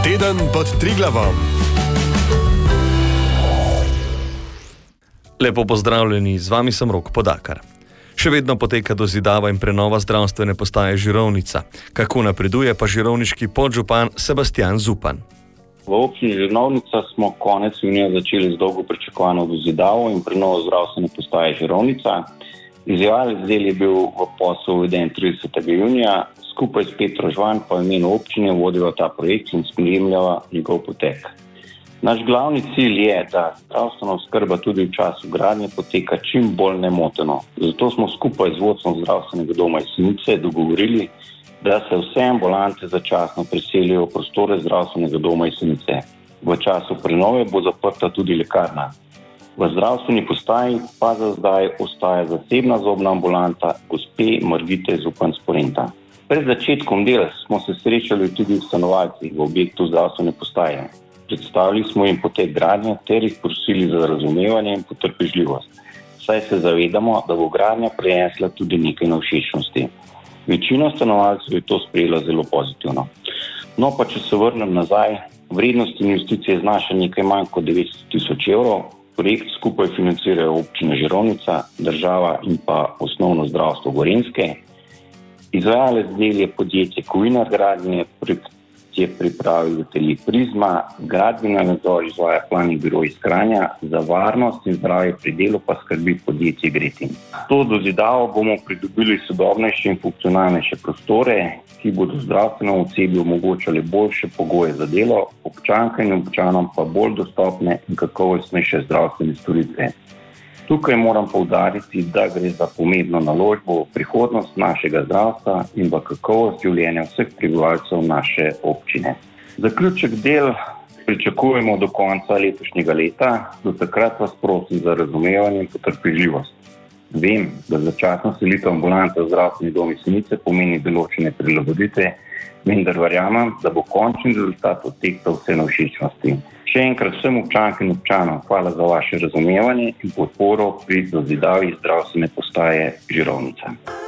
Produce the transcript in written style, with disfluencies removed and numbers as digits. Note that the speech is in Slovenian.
Teden pod Triglavom. Lepo pozdravljeni, z vami sem Rok Podakar. Še vedno poteka dozidava in prenova zdravstvene postaje Žirovnica. Kako napreduje pa žirovniški podžupan Sebastijan Zupan. V občini Žirovnica smo konec junija začeli z dolgo pričakovano dozidavo in prenovo zdravstvene postaje Žirovnica. Izvajalec del je bil v posel uveden 30. junija, skupaj s Petro Žvan pa v imenu občine vodijo ta projekt in spremljava njegov potek. Naš glavni cilj je, da zdravstvena oskrba tudi v času gradnje poteka čim bolj nemoteno. Zato smo skupaj z vodstvom zdravstvenega doma Jesenice dogovorili, da se vse ambulante začasno preselijo v prostore zdravstvenega doma Jesenice. V času prenove bo zaprta tudi lekarna. V zdravstveni postaji pa za zdaj ostaja zasebna zobna ambulanta gospe Margite Zupan Sporenta. Pred začetkom dela smo se srečali tudi s stanovalci v objektu zdravstvene postaje. Predstavili smo jim potek gradnje ter jih prosili za razumevanje in potrpežljivost. Saj se zavedamo, da bo gradnja prinesla tudi nekaj nevšečnosti. Večina stanovalcev je to sprejela zelo pozitivno. No pa če se vrnem nazaj, vrednost investicije znaša nekaj manj kot 900.000 evrov. Projekt skupaj financirajo občina Žirovnica, država in pa osnovno zdravstvo Gorenjske. Izvajalec del je podjetje Kovinar gradnje, je pripravil atelje Prizma, gradbeni nadzor izvaja Planning biro iz Kranja, za varnost in zdravje pri delu pa skrbi podjetje Gretin. To dozidavo bomo pridobili sodobnejše in funkcionalnejše prostore, ki bodo zdravstvenemu osebju omogočali boljše pogoje za delo, občankam in občanom pa bolj dostopne in kakovostnejše zdravstvene storitve. Tukaj moram poudariti, da gre za pomembno naložbo v prihodnost našega zdravstva in v kakovost življenja vseh prebivalcev naše občine. Zaključek del pričakujemo do konca letošnjega leta, do takrat vas prosim za razumevanje in potrpežljivost. Vem, da začasno selitev ambulante v zdravstveni dom Jesenice pomeni določene prilagoditve, vendar verjamem, da bo končni rezultat odtekel vse nevšečnosti. Še enkrat vsem občankam in občanom hvala za vaše razumevanje in podporo pri dozidavi zdravstvene postaje Žirovnica.